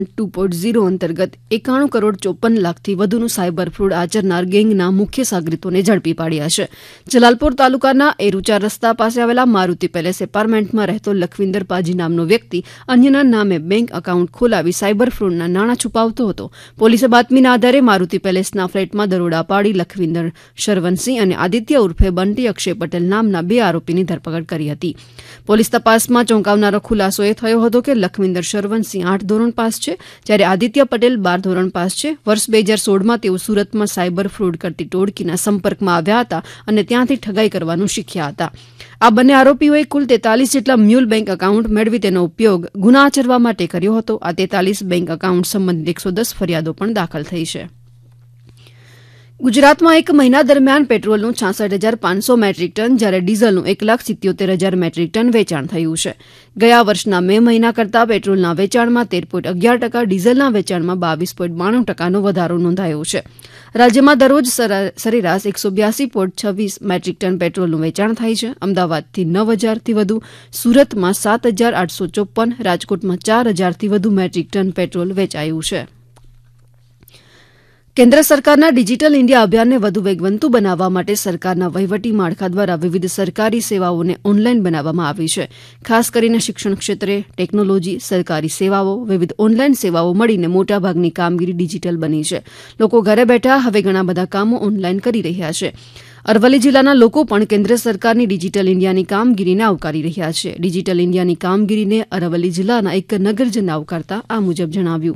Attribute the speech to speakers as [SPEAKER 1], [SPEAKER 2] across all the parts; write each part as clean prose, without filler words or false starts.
[SPEAKER 1] 2.0 અંતર્ગત 91 કરોડ 54 લાખથી વધુનું cyber fraud આચરનાર ગેંગના મુખ્ય સાગરીતોને ઝડપી પાડ્યા છે. જલાલપોર તાલુકાના એરુચા રસ્તા પાસે આવેલા મારુતિ પેલેસ એપાર્ટમેન્ટમાં રહેતો લખવિંદર પાજી નામનો વ્યક્તિ અન્યના નામે બેંક એકાઉન્ટ ખોલાવી સાયબર ફ્રોડના નાણાં છુપાવતો હતો. પોલીસે બાતમીના આધારે મારુતિ પેલેસના ફ્લેટમાં દરોડા પાડી લખવિંદર શરવનસિંહ અને આદિત્ય ઉર્ફે બંટી અક્ષય પટેલ નામના 2 આરોપીની ધરપકડ કરી હતી. પોલીસ તપાસમાં ચોંકાવનારો ખુલાસો એ થયો હતો કે લખવિંદર શરવનસિંહ 8 ધોરણ પાસ છે, જ્યારે આદિત્ય પટેલ 12 ધોરણ પાસ છે. વર્ષ 2016માં તેઓ સુરતમાં સાયબર ફ્રોડ કરતી ટોળકીના સંપર્કમાં આવ્યા હતા અને ત્યાંથી ઠગાઈ કરવાનું શીખ્યા હતા. આ બંને આરોપીઓએ કુલ 43 જેટલા મ્યુલ બેંક એકાઉન્ટ મેળવી તેનો ઉપયોગ ગુના આચરવા માટે કર્યો હતો. આ 43 બેંક એકાઉન્ટ સંબંધિત 110 ફરિયાદો પણ દાખલ થઈ છે. ગુજરાતમાં એક મહિના દરમિયાન પેટ્રોલનું 66,500 મેટ્રિક ટન જ્યારે ડીઝલનું 1,77,000 મેટ્રિક ટન વેચાણ થયું છે. ગયા વર્ષના મે મહિના કરતાં પેટ્રોલના વેચાણમાં 13.11%, ડીઝલના વેચાણમાં 22.92%નો વધારો નોંધાયો છે. રાજ્યમાં દરરોજ સરેરાશ 182.26 મેટ્રિક ટન પેટ્રોલનું વેચાણ થાય છે. અમદાવાદથી 9,000થી વધુ, સુરતમાં 7,854, રાજકોટમાં 4,000થી વધુ મેટ્રિક ટન પેટ્રોલ વેચાયું છે. કેન્દ્ર સરકારના ડિજિટલ ઇન્ડિયા અભિયાનને વધુ વેગવંતું બનાવવા માટે સરકારના વહીવટી માળખા દ્વારા વિવિધ સરકારી સેવાઓને ઓનલાઈન બનાવવામાં આવી છે. ખાસ કરીને શિક્ષણ ક્ષેત્રે ટેકનોલોજી, સરકારી સેવાઓ, વિવિધ ઓનલાઈન સેવાઓ મળીને મોટાભાગની કામગીરી ડિજિટલ બની છે. લોકો ઘરે બેઠા હવે ઘણા બધા કામો ઓનલાઈન કરી રહ્યા છે. અરવલ્લી જિલ્લાના લોકો પણ કેન્દ્ર સરકારની ડિજિટલ ઇન્ડિયાની કામગીરીને આવકારી રહ્યા છે. ડિજિટલ ઇન્ડિયાની કામગીરીને અરવલ્લી જિલ્લાના એક નગરજને આવકારતા આ મુજબ જણાવ્યું.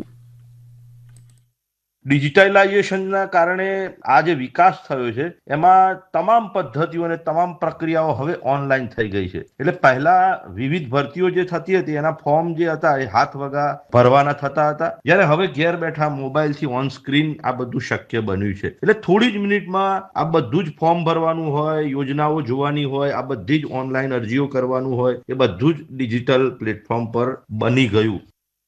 [SPEAKER 2] ડિજિટલાઇઝેશનના કારણે આ જે વિકાસ થયો છે એમાં તમામ પદ્ધતિઓ અને તમામ પ્રક્રિયાઓ હવે ઓનલાઈન થઈ ગઈ છે. એટલે પહેલા વિવિધ ભરતીઓ જે થતી હતી એના ફોર્મ જે હતા એ હાથ વગા ભરવાના થતા હતા, જ્યારે હવે ઘેર બેઠા મોબાઈલથી ઓન સ્ક્રીન આ બધું શક્ય બન્યું છે. એટલે થોડી જ મિનિટમાં આ બધું જ ફોર્મ ભરવાનું હોય, યોજનાઓ જોવાની હોય, આ બધી જ ઓનલાઈન અરજીઓ કરવાનું હોય, એ બધું જ ડિજિટલ પ્લેટફોર્મ પર બની ગયું.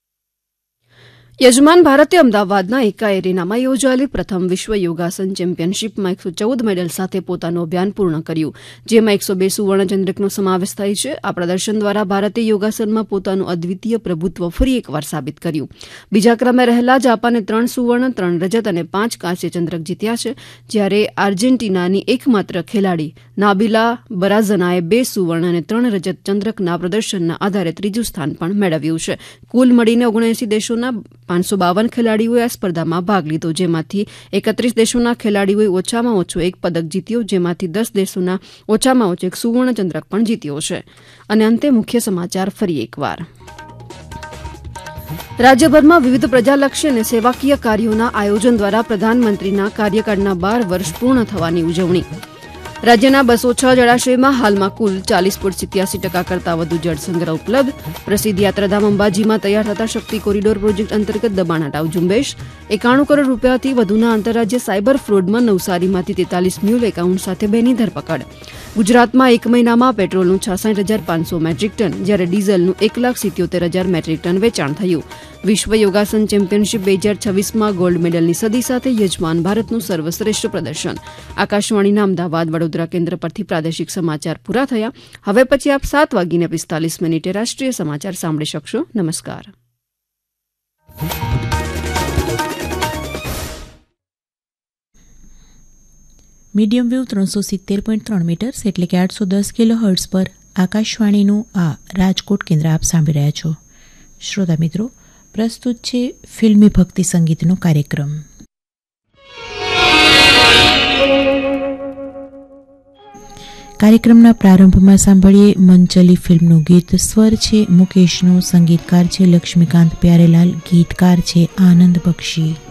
[SPEAKER 1] યજમાન ભારતે અમદાવાદના એકા એરેનામાં યોજાયેલી પ્રથમ વિશ્વ યોગાસન ચેમ્પિયનશીપમાં 114 મેડલ સાથે પોતાનું અભિયાન પૂર્ણ કર્યું, જેમાં 102 સુવર્ણચંદ્રકનો સમાવેશ થાય છે. આ પ્રદર્શન દ્વારા ભારતે યોગાસનમાં પોતાનું અદ્વિતીય પ્રભુત્વ ફરી એકવાર સાબિત કર્યું. બીજા ક્રમે રહેલા જાપાને 3 સુવર્ણ, 3 રજત અને 5 કાંસ્ય ચંદ્રક જીત્યા છે, જ્યારે આર્જેન્ટિનાની એકમાત્ર ખેલાડી નાબિલા બરાઝનાએ 2 સુવર્ણ અને 3 રજત ચંદ્રકના પ્રદર્શનના આધારે ત્રીજું સ્થાન પણ મેળવ્યું છે. કુલ મળીને 79 દેશોના 552 ખેલાડીઓએ આ સ્પર્ધામાં ભાગ લીધો, જેમાંથી 31 દેશોના ખેલાડીઓએ ઓછામાં ઓછો એક પદક જીત્યો, જેમાંથી 10 દેશોના ઓછામાં ઓછો એક સુવર્ણચંદ્રક પણ જીત્યો છે. અને અંતે મુખ્ય સમાચાર ફરી એકવાર. રાજ્યભરમાં વિવિધ પ્રજાલક્ષી અને સેવાકીય કાર્યોના આયોજન દ્વારા પ્રધાનમંત્રીના કાર્યકાળના 12 વર્ષ પૂર્ણ થવાની ઉજવણી. રાજ્યના 206 જળાશયોમાં હાલમાં કુલ 40.87% કરતાં વધુ જળસંગ્રહ ઉપલબ્ધ. પ્રસિદ્ધ યાત્રાધામ અંબાજીમાં તૈયાર થતા શક્તિ કોરિડોર પ્રોજેક્ટ અંતર્ગત દબાણ હટાવ ઝુંબેશ. 91 કરોડ રૂપિયાથી વધુના આંતરરાજ્ય સાયબર ફ્રોડમાં નવસારીમાંથી 43 મ્યુલ એકાઉન્ટ સાથે 2ની ધરપકડ. ગુજરાતમાં એક મહિનામાં પેટ્રોલનું 66,500 મેટ્રિક ટન જ્યારે ડીઝલનું 1,77,000 મેટ્રિક ટન વેચાણ થયું. વિશ્વ યોગાસન ચેમ્પિયનશીપ 2026માં ગોલ્ડ મેડલની સદી સાથે યજમાન ભારતનું સર્વશ્રેષ્ઠ પ્રદર્શન. આકાશવાણીના અમદાવાદ વડોદરા કેન્દ્ર પરથી પ્રાદેશિક સમાચાર પૂરા થયા. હવે પછી આપ 7:45 રાષ્ટ્રીય સમાચાર સાંભળી શકશો. નમસ્કાર.
[SPEAKER 3] મીડિયમ વેવ 370.3 મીટર્સ એટલે કે 810 કિલોહર્ટ્ઝ પર આકાશવાણીનું આ રાજકોટ કેન્દ્ર આપ સાંભળી રહ્યા છો. શ્રોતા મિત્રો, પ્રસ્તુત છે ફિલ્મી ભક્તિ સંગીતનો કાર્યક્રમ. કાર્યક્રમના પ્રારંભમાં સાંભળીએ મંચલી ફિલ્મનું ગીત. સ્વર છે મુકેશનો, સંગીતકાર છે લક્ષ્મીકાંત પ્યારેલાલ, ગીતકાર છે આનંદ બક્ષી.